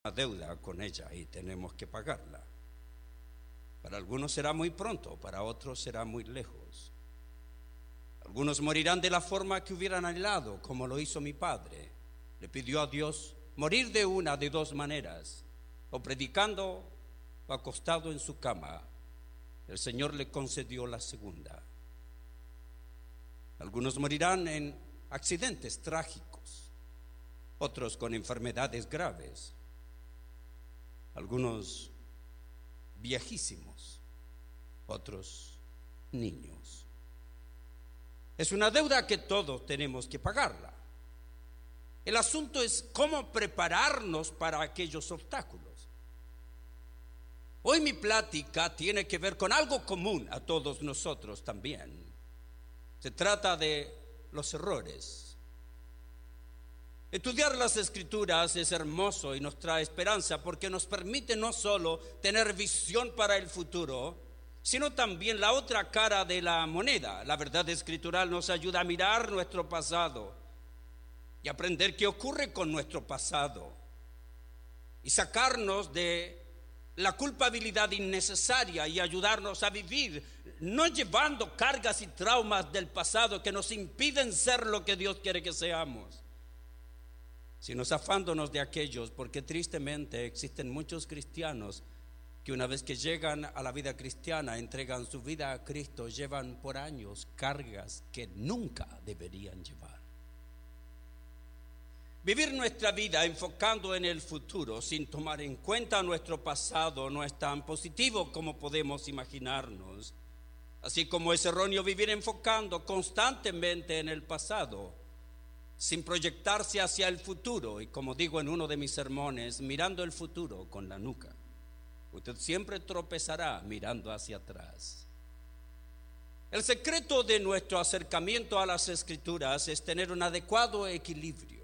deuda con ella y tenemos que pagarla. Para algunos será muy pronto, para otros será muy lejos. Algunos morirán de la forma que hubieran anhelado, como lo hizo mi padre. Le pidió a Dios morir de una de dos maneras, o predicando o acostado en su cama. El Señor le concedió la segunda. Algunos morirán en accidentes trágicos, otros con enfermedades graves, algunos viejísimos, otros niños. Es una deuda que todos tenemos que pagarla. El asunto es cómo prepararnos para aquellos obstáculos. Hoy mi plática tiene que ver con algo común a todos nosotros también. Se trata de los errores. Estudiar las Escrituras es hermoso y nos trae esperanza porque nos permite no solo tener visión para el futuro, sino también la otra cara de la moneda. La verdad escritural nos ayuda a mirar nuestro pasado y aprender qué ocurre con nuestro pasado y sacarnos de la culpabilidad innecesaria y ayudarnos a vivir, no llevando cargas y traumas del pasado que nos impiden ser lo que Dios quiere que seamos, sino zafándonos de aquellos, porque tristemente existen muchos cristianos que una vez que llegan a la vida cristiana, entregan su vida a Cristo, llevan por años cargas que nunca deberían llevar. Vivir nuestra vida enfocando en el futuro sin tomar en cuenta nuestro pasado no es tan positivo como podemos imaginarnos, así como es erróneo vivir enfocando constantemente en el pasado sin proyectarse hacia el futuro, y como digo en uno de mis sermones, mirando el futuro con la nuca. Usted siempre tropezará mirando hacia atrás. El secreto de nuestro acercamiento a las Escrituras es tener un adecuado equilibrio.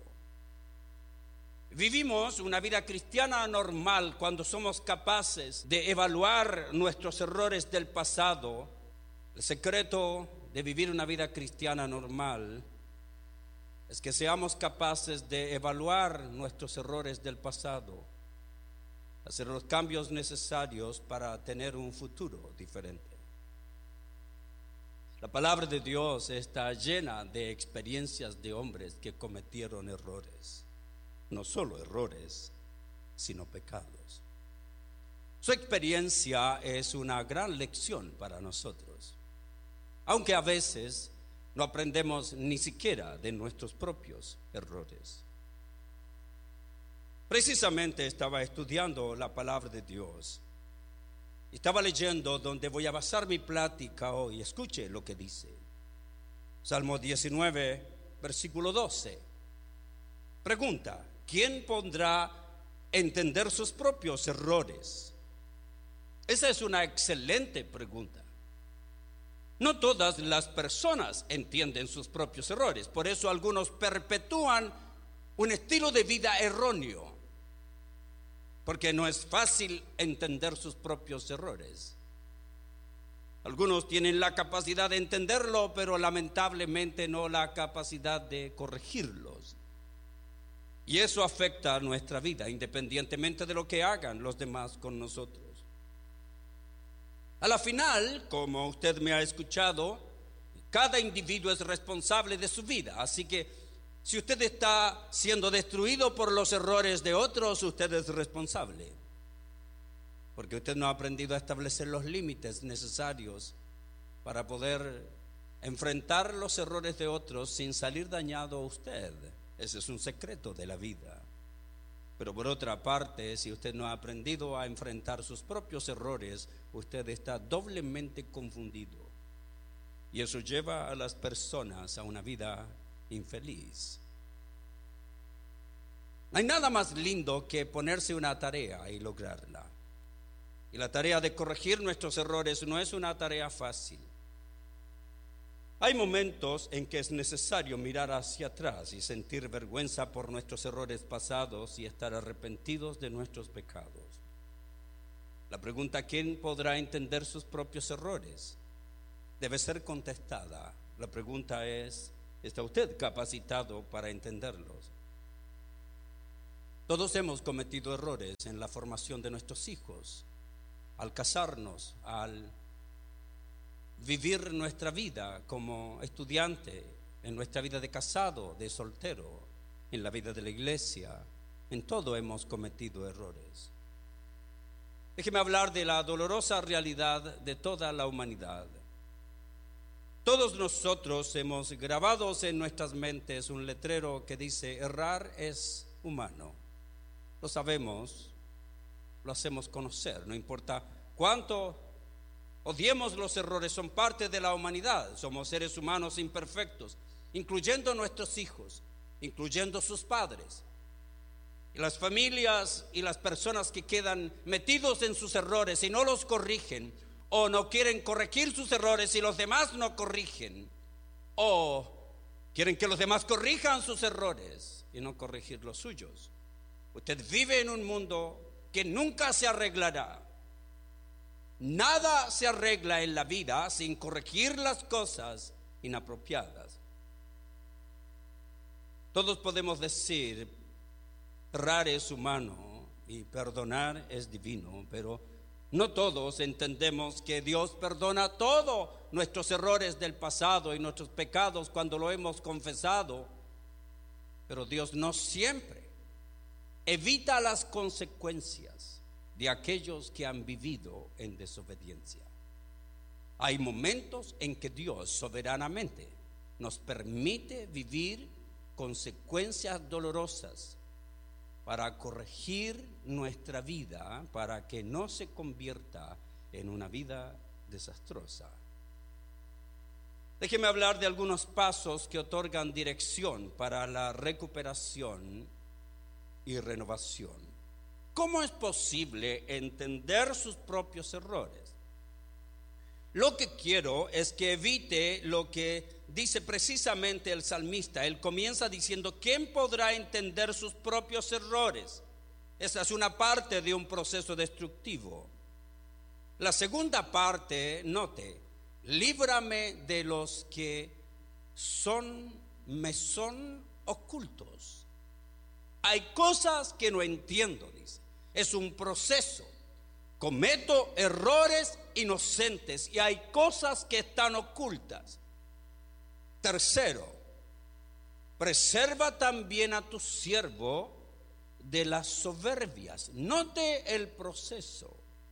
Vivimos una vida cristiana normal cuando somos capaces de evaluar nuestros errores del pasado. El secreto de vivir una vida cristiana normal es que seamos capaces de evaluar nuestros errores del pasado, hacer los cambios necesarios para tener un futuro diferente. La palabra de Dios está llena de experiencias de hombres que cometieron errores, no solo errores, sino pecados. Su experiencia es una gran lección para nosotros, aunque a veces no aprendemos ni siquiera de nuestros propios errores. Precisamente estaba estudiando la palabra de Dios. Estaba leyendo donde voy a basar mi plática hoy. Escuche lo que dice. Salmo 19, versículo 12. Pregunta: ¿quién podrá entender sus propios errores? Esa es una excelente pregunta. No todas las personas entienden sus propios errores, por eso algunos perpetúan un estilo de vida erróneo, porque no es fácil entender sus propios errores. Algunos tienen la capacidad de entenderlo, pero lamentablemente no la capacidad de corregirlos. Y eso afecta a nuestra vida, independientemente de lo que hagan los demás con nosotros. A la final, como usted me ha escuchado, cada individuo es responsable de su vida. Así que si usted está siendo destruido por los errores de otros, usted es responsable, porque usted no ha aprendido a establecer los límites necesarios para poder enfrentar los errores de otros sin salir dañado usted. Ese es un secreto de la vida. Pero por otra parte, si usted no ha aprendido a enfrentar sus propios errores, usted está doblemente confundido. Y eso lleva a las personas a una vida infeliz. No hay nada más lindo que ponerse una tarea y lograrla. Y la tarea de corregir nuestros errores no es una tarea fácil. Hay momentos en que es necesario mirar hacia atrás y sentir vergüenza por nuestros errores pasados y estar arrepentidos de nuestros pecados. La pregunta: ¿quién podrá entender sus propios errores?, debe ser contestada. La pregunta es: ¿está usted capacitado para entenderlos? Todos hemos cometido errores en la formación de nuestros hijos, al casarnos, al vivir nuestra vida como estudiante, en nuestra vida de casado, de soltero, en la vida de la iglesia. En todo hemos cometido errores. Déjeme hablar de la dolorosa realidad de toda la humanidad. Todos nosotros hemos grabado en nuestras mentes un letrero que dice: errar es humano. Lo sabemos, lo hacemos conocer, no importa cuánto odiemos los errores, son parte de la humanidad. Somos seres humanos imperfectos, incluyendo nuestros hijos, incluyendo sus padres. Y las familias y las personas que quedan metidos en sus errores y no los corrigen, o no quieren corregir sus errores y los demás no corrigen, o quieren que los demás corrijan sus errores y no corregir los suyos. Usted vive en un mundo que nunca se arreglará. Nada se arregla en la vida sin corregir las cosas inapropiadas. Todos podemos decir: errar es humano y perdonar es divino, pero no todos entendemos que Dios perdona todos nuestros errores del pasado y nuestros pecados cuando lo hemos confesado, pero Dios no siempre evita las consecuencias de aquellos que han vivido en desobediencia. Hay momentos en que Dios soberanamente nos permite vivir consecuencias dolorosas para corregir nuestra vida, para que no se convierta en una vida desastrosa. Déjeme hablar de algunos pasos que otorgan dirección para la recuperación y renovación. ¿Cómo es posible entender sus propios errores? Lo que quiero es que evite lo que dice precisamente el salmista. Él comienza diciendo: ¿quién podrá entender sus propios errores? Esa es una parte de un proceso destructivo. La segunda parte, note: líbrame de los que me son ocultos. Hay cosas que no entiendo, dice. Es un proceso. Cometo errores inocentes y hay cosas que están ocultas. Tercero, preserva también a tu siervo de las soberbias. Note el proceso.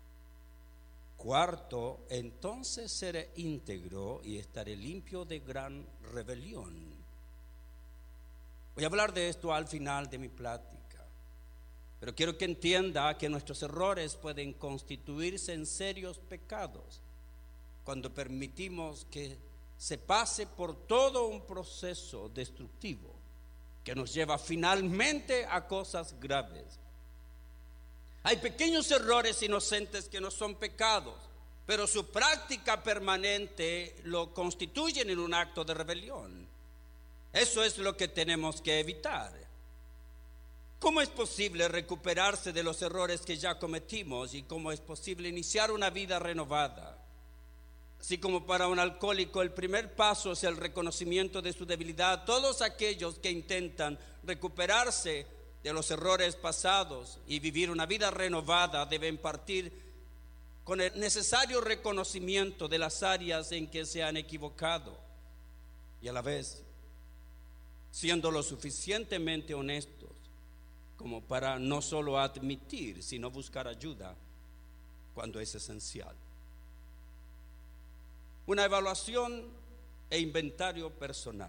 Cuarto, entonces seré íntegro y estaré limpio de gran rebelión. Voy a hablar de esto al final de mi plática, pero quiero que entienda que nuestros errores pueden constituirse en serios pecados cuando permitimos que se pase por todo un proceso destructivo que nos lleva finalmente a cosas graves. Hay pequeños errores inocentes que no son pecados, pero su práctica permanente lo constituyen en un acto de rebelión. Eso es lo que tenemos que evitar. ¿Cómo es posible recuperarse de los errores que ya cometimos y cómo es posible iniciar una vida renovada? Así como para un alcohólico el primer paso es el reconocimiento de su debilidad, todos aquellos que intentan recuperarse de los errores pasados y vivir una vida renovada deben partir con el necesario reconocimiento de las áreas en que se han equivocado y a la vez siendo lo suficientemente honestos como para no solo admitir, sino buscar ayuda cuando es esencial. Una evaluación e inventario personal.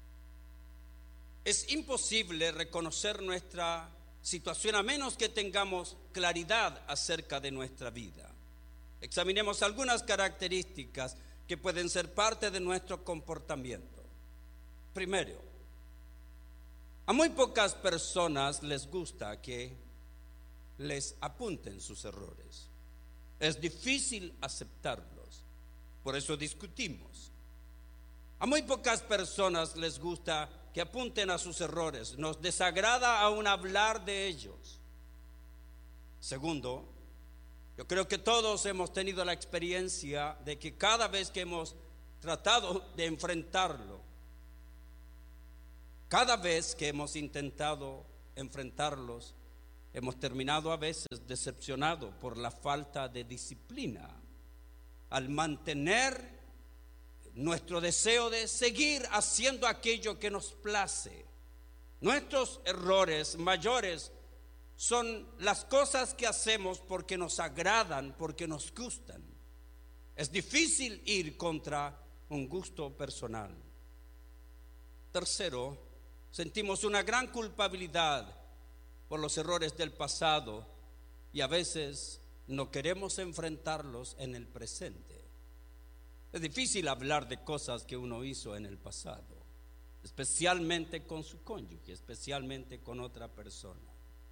Es imposible reconocer nuestra situación a menos que tengamos claridad acerca de nuestra vida. Examinemos algunas características que pueden ser parte de nuestro comportamiento. Primero, a muy pocas personas les gusta que les apunten sus errores. Es difícil aceptarlos, por eso discutimos. A muy pocas personas les gusta que apunten a sus errores, nos desagrada aún hablar de ellos. Segundo, yo creo que todos hemos tenido la experiencia de que cada vez que hemos tratado de enfrentarlo, cada vez que hemos intentado enfrentarlos, hemos terminado a veces decepcionados por la falta de disciplina al mantener nuestro deseo de seguir haciendo aquello que nos place. Nuestros errores mayores son las cosas que hacemos porque nos agradan, porque nos gustan. Es difícil ir contra un gusto personal. Tercero, sentimos una gran culpabilidad por los errores del pasado y a veces no queremos enfrentarlos en el presente. Es difícil hablar de cosas que uno hizo en el pasado, especialmente con su cónyuge, especialmente con otra persona.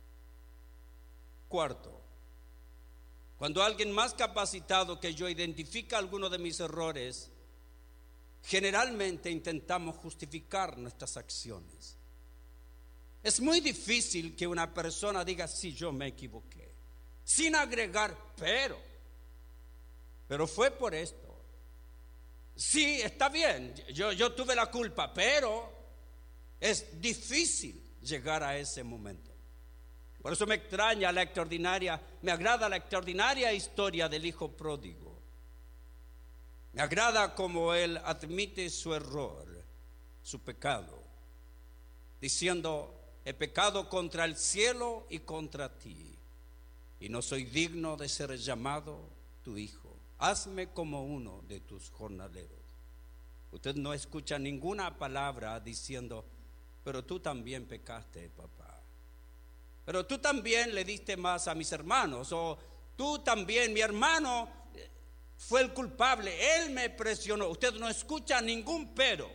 Cuarto, cuando alguien más capacitado que yo identifica alguno de mis errores, generalmente intentamos justificar nuestras acciones. Es muy difícil que una persona diga: sí, yo me equivoqué, sin agregar pero fue por esto. Sí, está bien, yo tuve la culpa, pero es difícil llegar a ese momento. Por eso me agrada la extraordinaria historia del hijo pródigo. Me agrada como él admite su error, su pecado, diciendo: he pecado contra el cielo y contra ti, y no soy digno de ser llamado tu hijo. Hazme como uno de tus jornaleros. Usted no escucha ninguna palabra diciendo: pero tú también pecaste, papá. Pero tú también le diste más a mis hermanos. O tú también, mi hermano fue el culpable, él me presionó. Usted no escucha ningún pero.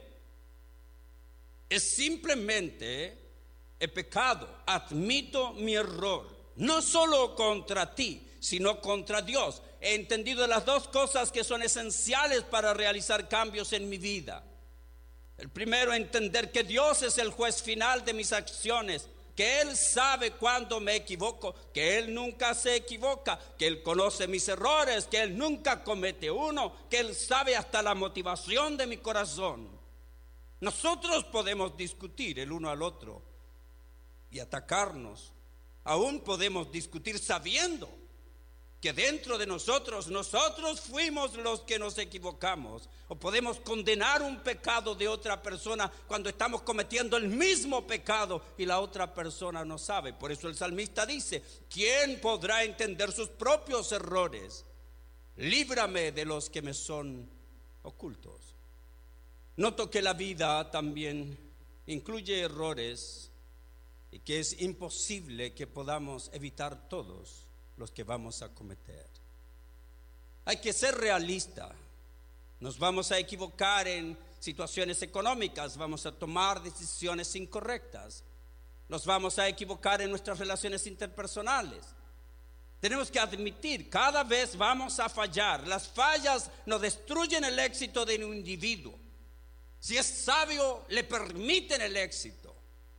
Es simplemente: he pecado, admito mi error, no solo contra ti, sino contra Dios. He entendido las dos cosas que son esenciales para realizar cambios en mi vida. El primero, entender que Dios es el juez final de mis acciones, que Él sabe cuándo me equivoco, que Él nunca se equivoca, que Él conoce mis errores, que Él nunca comete uno, que Él sabe hasta la motivación de mi corazón. Nosotros podemos discutir el uno al otro y atacarnos. Aún podemos discutir sabiendo que dentro de nosotros fuimos los que nos equivocamos. O podemos condenar un pecado de otra persona cuando estamos cometiendo el mismo pecado y la otra persona no sabe. Por eso el salmista dice: ¿quién podrá entender sus propios errores? Líbrame de los que me son ocultos. Noto que la vida también incluye errores y que es imposible que podamos evitar todos los que vamos a cometer. Hay que ser realista. Nos vamos a equivocar en situaciones económicas, vamos a tomar decisiones incorrectas, nos vamos a equivocar en nuestras relaciones interpersonales. Tenemos que admitir, cada vez vamos a fallar. Las fallas no destruyen el éxito de un individuo. Si es sabio, le permiten el éxito.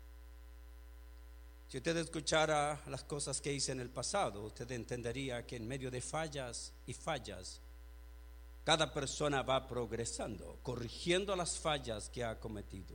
Si usted escuchara las cosas que hice en el pasado, usted entendería que en medio de fallas y fallas, cada persona va progresando, corrigiendo las fallas que ha cometido.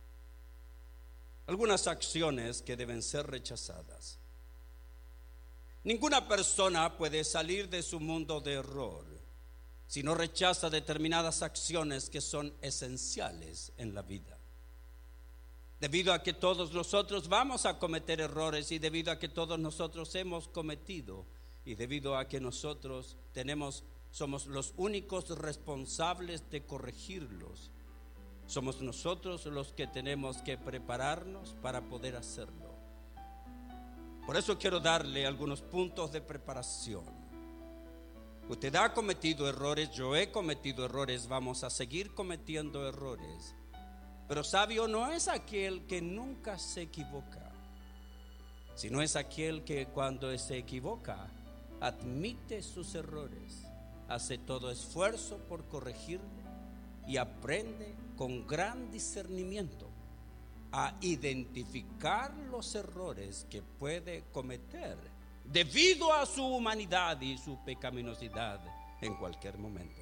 Algunas acciones que deben ser rechazadas. Ninguna persona puede salir de su mundo de error si no rechaza determinadas acciones que son esenciales en la vida. Debido a que todos nosotros vamos a cometer errores y debido a que todos nosotros hemos cometido y debido a que nosotros somos los únicos responsables de corregirlos, somos nosotros los que tenemos que prepararnos para poder hacerlo. Por eso quiero darle algunos puntos de preparación. Usted ha cometido errores, yo he cometido errores, vamos a seguir cometiendo errores. Pero sabio no es aquel que nunca se equivoca, sino es aquel que cuando se equivoca admite sus errores, hace todo esfuerzo por corregirlo y aprende con gran discernimiento a identificar los errores que puede cometer debido a su humanidad y su pecaminosidad en cualquier momento.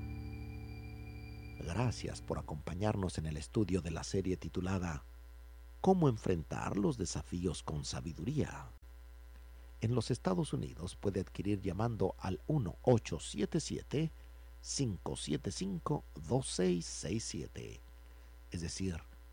Gracias por acompañarnos en el estudio de la serie titulada cómo enfrentar los desafíos con sabiduría. En los Estados Unidos puede adquirir llamando al 1-877-575-2667, es decir,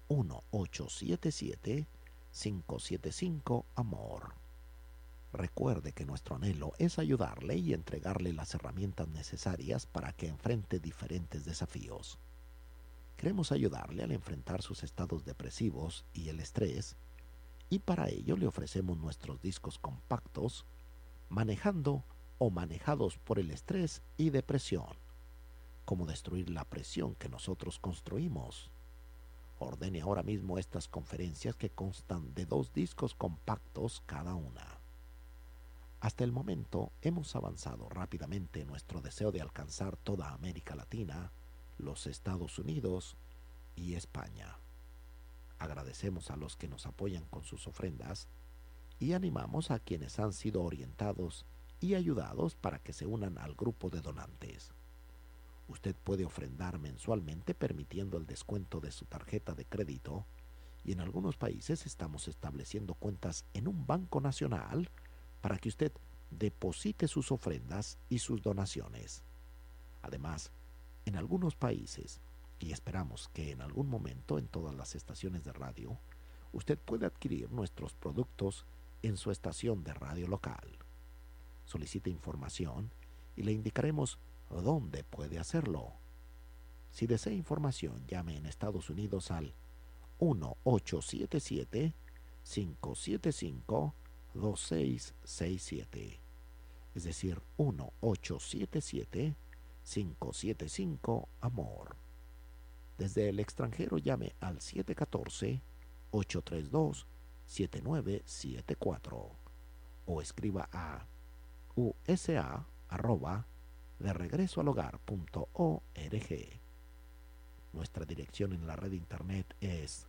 1-877-575-AMOR. Recuerde que nuestro anhelo es ayudarle y entregarle las herramientas necesarias para que enfrente diferentes desafíos. Queremos ayudarle al enfrentar sus estados depresivos y el estrés, y para ello le ofrecemos nuestros discos compactos, Manejando o Manejados por el Estrés y Depresión, cómo destruir la presión que nosotros construimos. Ordene ahora mismo estas conferencias que constan de 2 discos compactos cada una. Hasta el momento hemos avanzado rápidamente en nuestro deseo de alcanzar toda América Latina, los Estados Unidos y España. Agradecemos a los que nos apoyan con sus ofrendas y animamos a quienes han sido orientados y ayudados para que se unan al grupo de donantes. Usted puede ofrendar mensualmente permitiendo el descuento de su tarjeta de crédito, y en algunos países estamos estableciendo cuentas en un banco nacional para que usted deposite sus ofrendas y sus donaciones. Además, en algunos países, y esperamos que en algún momento en todas las estaciones de radio, usted puede adquirir nuestros productos en su estación de radio local. Solicite información y le indicaremos dónde puede hacerlo. Si desea información, llame en Estados Unidos al 1-877-575-2667, es decir, 1-877-575-AMOR. Desde el extranjero llame al 714-832-7974 o escriba a usa@deregresoalhogar.org. Nuestra dirección en la red internet es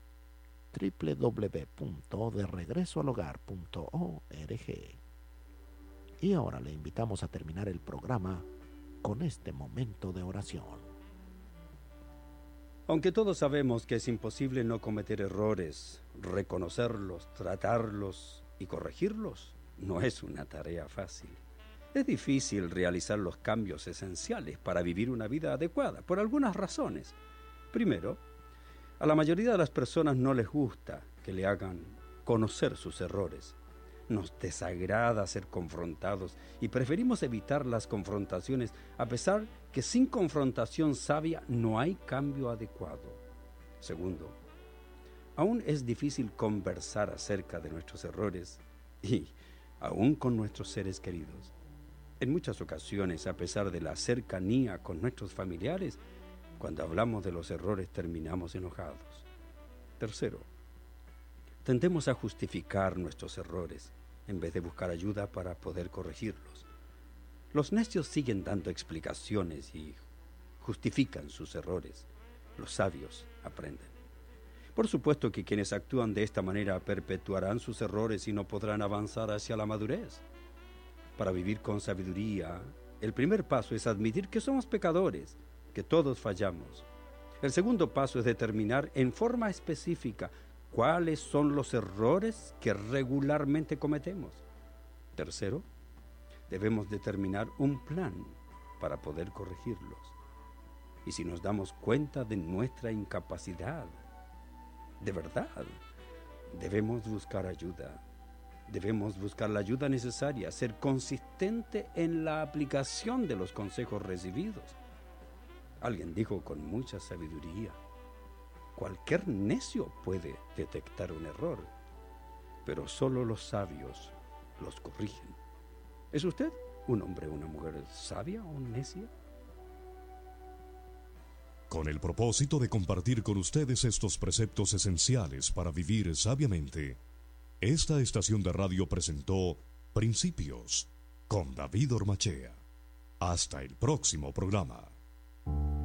www.deregresoalhogar.org. Y ahora le invitamos a terminar el programa con este momento de oración. Aunque todos sabemos que es imposible no cometer errores, reconocerlos, tratarlos y corregirlos, no es una tarea fácil. Es difícil realizar los cambios esenciales para vivir una vida adecuada, por algunas razones. Primero, a la mayoría de las personas no les gusta que le hagan conocer sus errores. Nos desagrada ser confrontados y preferimos evitar las confrontaciones, a pesar que sin confrontación sabia no hay cambio adecuado. Segundo, aún es difícil conversar acerca de nuestros errores y aún con nuestros seres queridos. En muchas ocasiones, a pesar de la cercanía con nuestros familiares, cuando hablamos de los errores terminamos enojados. Tercero, tendemos a justificar nuestros errores en vez de buscar ayuda para poder corregirlos. Los necios siguen dando explicaciones y justifican sus errores. Los sabios aprenden. Por supuesto que quienes actúan de esta manera perpetuarán sus errores y no podrán avanzar hacia la madurez. Para vivir con sabiduría, el primer paso es admitir que somos pecadores, que todos fallamos. El segundo paso es determinar en forma específica cuáles son los errores que regularmente cometemos. Tercero, debemos determinar un plan para poder corregirlos. Y si nos damos cuenta de nuestra incapacidad, de verdad, debemos buscar ayuda. Debemos buscar la ayuda necesaria, ser consistente en la aplicación de los consejos recibidos. Alguien dijo con mucha sabiduría: cualquier necio puede detectar un error, pero solo los sabios los corrigen. ¿Es usted un hombre o una mujer sabia o necia? Con el propósito de compartir con ustedes estos preceptos esenciales para vivir sabiamente, esta estación de radio presentó Principios con David Ormachea. Hasta el próximo programa.